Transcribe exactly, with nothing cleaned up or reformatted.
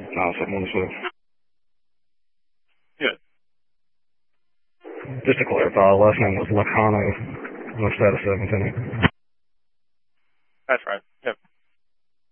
nine seven one six. Yeah. Just to clarify, last name was Lacano instead of seventeen. That's right.